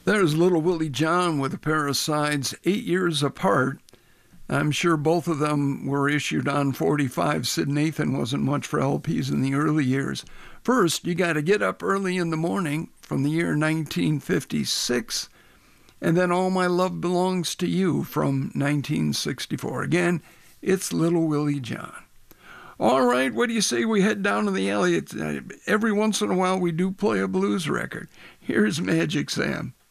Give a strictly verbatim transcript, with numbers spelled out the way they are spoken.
There's Little Willie John with a pair of sides eight years apart. I'm sure both of them were issued on forty-five. Sid Nathan wasn't much for L Ps in the early years. First, you got to get up early in the morning from the year nineteen fifty-six, and then All My Love Belongs to You from nineteen sixty-four. Again, it's Little Willie John. All right, what do you say we head down to the alley? It's, uh, every once in a while we do play a blues record. Here's Magic Sam.